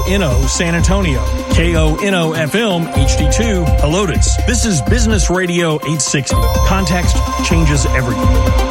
KONO San Antonio, KONO FM HD2 Helotes. This is Business Radio 860. Context changes everything.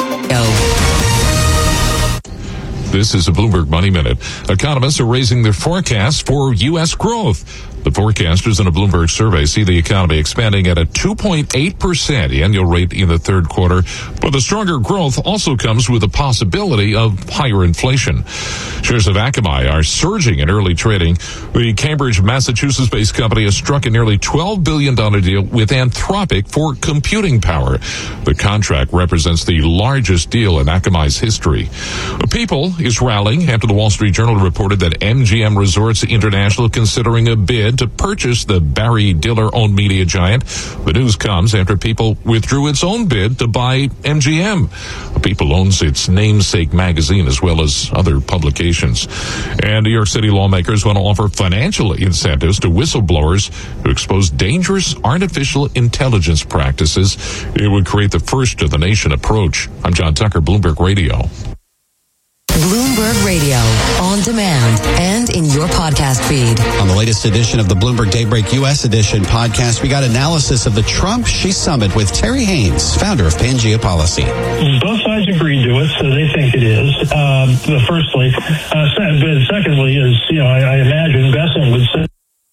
This is a Bloomberg Money Minute. Economists are raising their forecasts for U.S. growth. The forecasters in a Bloomberg survey see the economy expanding at a 2.8% annual rate in the third quarter, but the stronger growth also comes with the possibility of higher inflation. Shares of Akamai are surging in early trading. The Cambridge, Massachusetts-based company has struck a nearly $12 billion deal with Anthropic for computing power. The contract represents the largest deal in Akamai's history. People is rallying after the Wall Street Journal reported that MGM Resorts International considering a bid to purchase the Barry Diller-owned media giant. The news comes after People withdrew its own bid to buy MGM. People owns its namesake magazine as well as other publications. And New York City lawmakers want to offer financial incentives to whistleblowers who expose dangerous artificial intelligence practices. It would create the first of the nation approach. I'm John Tucker, Bloomberg Radio. Bloomberg Radio, on demand and in your podcast feed. On the latest edition of the Bloomberg Daybreak U.S. edition podcast, we got analysis of the Trump-Xi summit with Terry Haynes, founder of Pangea Policy. Both sides agreed to it, so they think it is. Firstly. Secondly is, I imagine Bessent would say,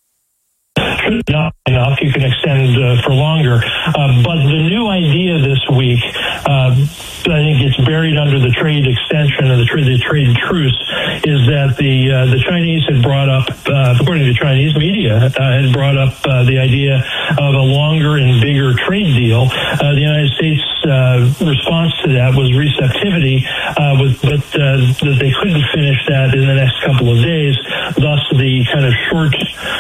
not enough. You can extend for longer. But the new idea this week, I think it's buried under the trade extension or the trade truce, is that the Chinese had brought up, according to Chinese media, had brought up the idea of a longer and bigger trade deal. The United States response to that was receptivity, but that they couldn't finish that in the next couple of days. Thus, the kind of short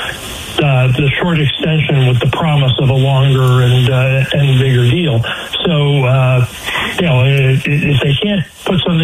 extension with the promise of a longer and bigger deal. So, if they can't put something